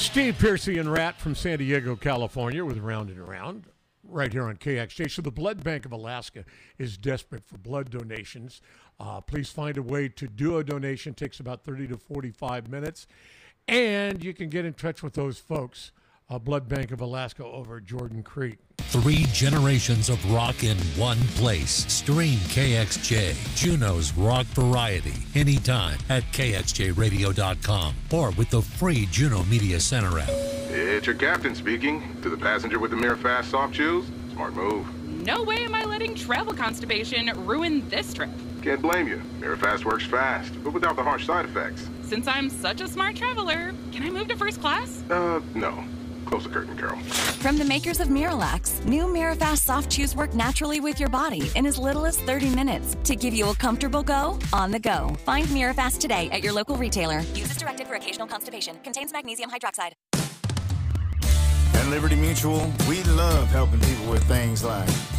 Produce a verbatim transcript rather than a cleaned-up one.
Steve Piercy and Rat from San Diego, California with Round and Around right here on K X J. So the Blood Bank of Alaska is desperate for blood donations. Uh, please find a way to do a donation. It takes about thirty to forty-five minutes. And you can get in touch with those folks, uh, Blood Bank of Alaska over at Jordan Creek. Three generations of rock in one place. Stream K X J, Juneau's rock variety, anytime at K X J radio dot com or with the free Juneau Media Center app. It's your captain speaking. To the passenger with the Mirror Fast soft chews, smart move. No way am I letting travel constipation ruin this trip. Can't blame you. Mirror Fast works fast, but without the harsh side effects. Since I'm such a smart traveler, can I move to first class? Uh, no. Close the curtain, Carol. From the makers of Miralax, new Mirafast soft chews work naturally with your body in as little as thirty minutes to give you a comfortable go on the go. Find Mirafast today at your local retailer. Use as directed for occasional constipation. Contains magnesium hydroxide. At Liberty Mutual, we love helping people with things like